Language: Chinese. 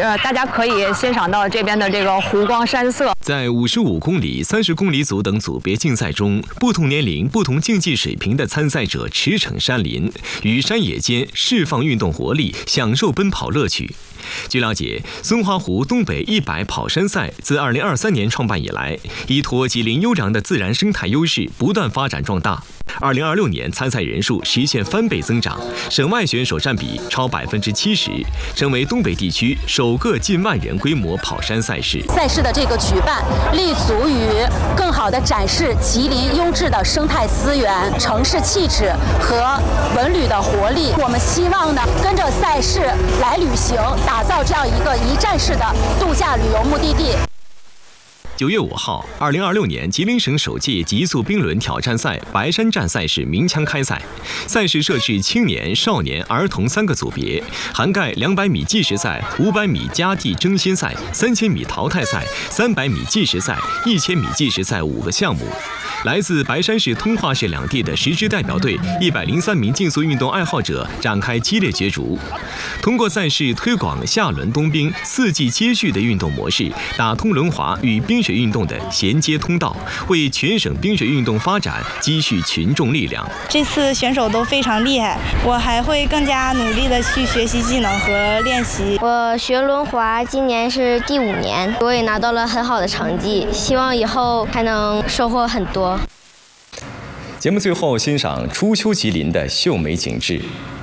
大家可以欣赏到这边的这个湖光山色。 在55公里、30公里组等组别竞赛中，不同年龄、不同竞技水平的参赛者驰骋山林，与山野间释放运动活力，享受奔跑乐趣。据了解，松花湖东北100跑山赛自2023年创办以来，依托吉林优良的自然生态优势，不断发展壮大。2026年参赛人数实现翻倍增长，省外选手占比超70%，成为东北地区首个近万人规模跑山赛事。 赛事的这个举办，立足于更好地展示吉林优质的生态资源、城市气质和文旅的活力。我们希望呢，跟着赛事来旅行，打造这样一个一站式的度假旅游目的地。 9月5号，2026年吉林省首届极速冰轮挑战赛白山站赛事鸣枪开赛。赛事设置青年、少年、儿童3个组别，涵盖200米计时赛、500米夹地争先赛、3000米淘汰赛、300米计时赛、1000米计时赛5个项目。来自白山市、通化市两地的10支代表队，103名竞速运动爱好者展开激烈角逐。通过赛事推广下轮冬冰4季接续的运动模式，打通轮滑与冰雪运动的衔接通道，为全省冰雪运动发展积蓄群众力量。 这次选手都非常厉害，我还会更加努力的去学习技能和练习。 我学轮滑今年是第5年，我也拿到了很好的成绩，希望以后还能收获很多。 节目最后欣赏初秋吉林的秀美景致。